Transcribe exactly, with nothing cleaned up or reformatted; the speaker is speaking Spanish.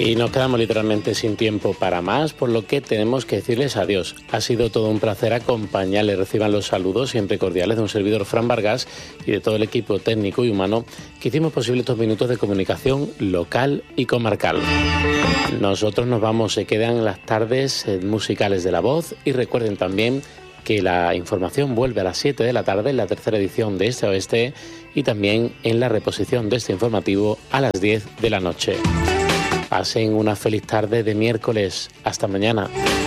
Y nos quedamos literalmente sin tiempo para más, por lo que tenemos que decirles adiós. Ha sido todo un placer acompañarles. Reciban los saludos siempre cordiales de un servidor, Fran Vargas, y de todo el equipo técnico y humano que hicimos posible estos minutos de comunicación local y comarcal. Nosotros nos vamos, se quedan las tardes musicales de La Voz, y recuerden también que la información vuelve a las siete de la tarde en la tercera edición de Este a Oeste, y también en la reposición de este informativo a las diez de la noche. Pasen una feliz tarde de miércoles. Hasta mañana.